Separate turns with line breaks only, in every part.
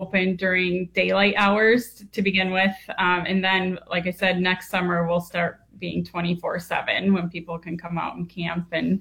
open during daylight hours to begin with. And then, like I said, next summer we'll start being 24/7 when people can come out and camp and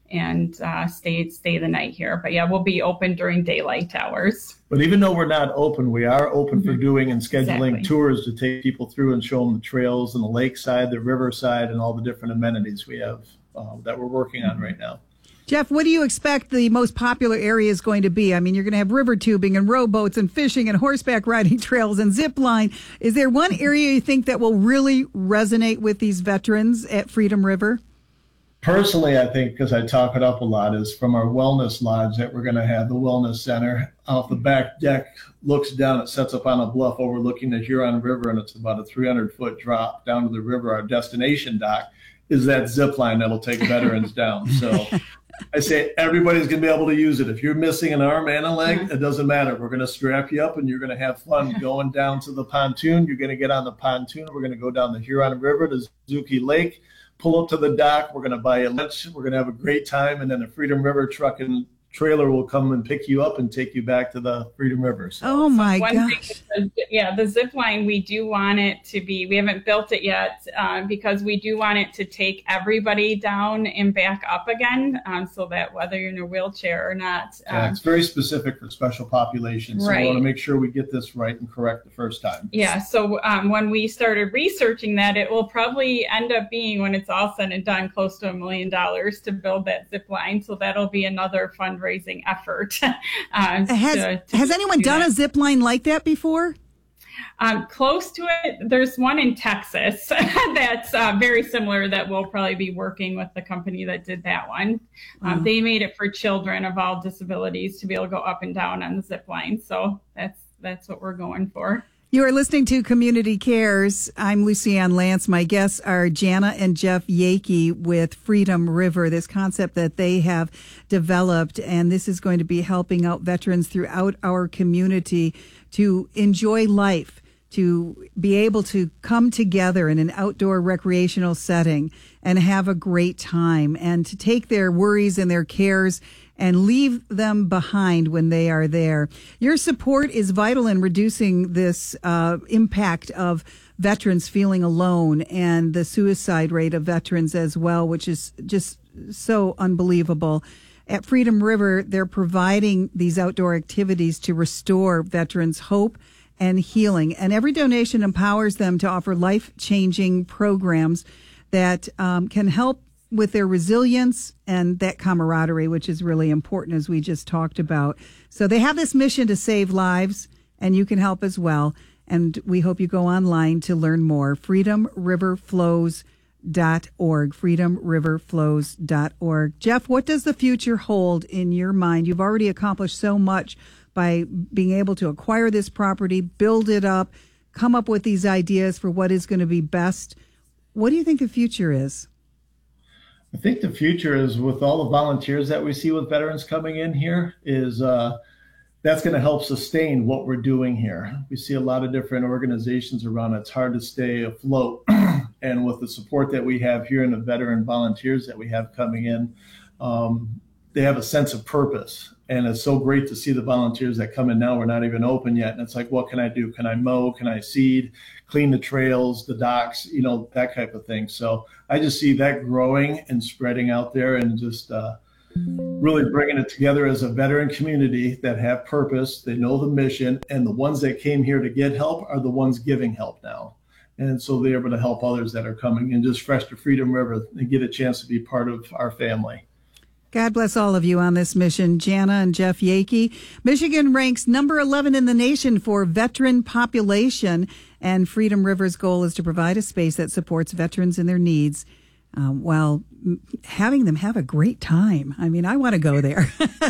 stay the night here. But yeah, we'll be open during daylight hours.
But even though we're not open, we are open for doing and scheduling tours to take people through and show them the trails and the lakeside, the riverside, and all the different amenities we have that we're working on right now.
Jeff, what do you expect the most popular area is going to be? I mean, you're going to have river tubing and rowboats and fishing and horseback riding trails and zip line. Is there one area you think that will really resonate with these veterans at Freedom River?
Personally, I think, because I talk it up a lot, is from our wellness lodge that we're going to have the wellness center. Off the back deck, looks down, it sets up on a bluff overlooking the Huron River, and it's about a 300-foot drop down to the river. Our destination dock is that zip line that'll take veterans down. So I say everybody's going to be able to use it. If you're missing an arm and a leg, it doesn't matter. We're going to strap you up and you're going to have fun going down to the pontoon. You're going to get on the pontoon. We're going to go down the Huron River to Zuki Lake, pull up to the dock. We're going to buy you lunch. We're going to have a great time. And then the Freedom River truck and trailer will come and pick you up and take you back to the Freedom River. So.
Oh my gosh.
The zip line, we do want it to be, we haven't built it yet because we do want it to take everybody down and back up again so that whether you're in a wheelchair or not.
It's very specific for special populations. So we want to make sure we get this right and correct the first time.
Yeah. So when we started researching that, it will probably end up being, when it's all said and done, close to $1 million to build that zip line. So that'll be another fundraising effort.
Has anyone done a zip line like that before?
Close to it, there's one in Texas that's very similar that we'll probably be working with the company that did that one. They made it for children of all disabilities to be able to go up and down on the zip line. So that's what we're going for.
You are listening to Community Cares. I'm Lucianne Lance. My guests are Jana and Jeff Yakey with Freedom River, this concept that they have developed. And this is going to be helping out veterans throughout our community to enjoy life, to be able to come together in an outdoor recreational setting and have a great time, and to take their worries and their cares and leave them behind when they are there. Your support is vital in reducing this impact of veterans feeling alone and the suicide rate of veterans as well, which is just so unbelievable. At Freedom River, they're providing these outdoor activities to restore veterans' hope and healing. And every donation empowers them to offer life-changing programs that can help with their resilience and that camaraderie, which is really important, as we just talked about. So they have this mission to save lives, and you can help as well. And we hope you go online to learn more. freedomriverflows.org, freedomriverflows.org. Jeff, what does the future hold in your mind? You've already accomplished so much by being able to acquire this property, build it up, come up with these ideas for what is going to be best. What do you think the future is?
I think the future is, with all the volunteers that we see with veterans coming in here, is that's going to help sustain what we're doing here. We see a lot of different organizations around. It's hard to stay afloat. And with the support that we have here and the veteran volunteers that we have coming in, they have a sense of purpose. And it's so great to see the volunteers that come in now. We're not even open yet. And it's like, what can I do? Can I mow? Can I seed? Clean the trails, the docks, that type of thing. So I just see that growing and spreading out there, and just really bringing it together as a veteran community that have purpose. They know the mission, and the ones that came here to get help are the ones giving help now. And so they're able to help others that are coming in just fresh to Freedom River and get a chance to be part of our family.
God bless all of you on this mission. Jana and Jeff Yakey. Michigan ranks number 11 in the nation for veteran population, and Freedom River's goal is to provide a space that supports veterans in their needs while having them have a great time. I mean, I want to go there.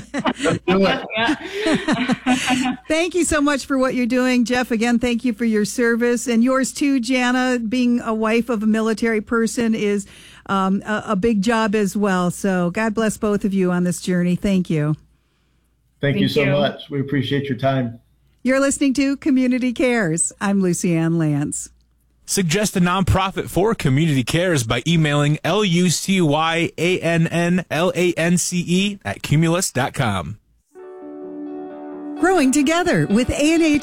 Thank you so much for what you're doing. Jeff, again, thank you for your service. And yours too, Jana. Being a wife of a military person is a big job as well. So God bless both of you on this journey. Thank you.
Thank you so much. We appreciate your time.
You're listening to Community Cares. I'm Lucianne Lance.
Suggest a nonprofit for Community Cares by emailing LUCYANNLANCE@Cumulus.com.
Growing together with A&H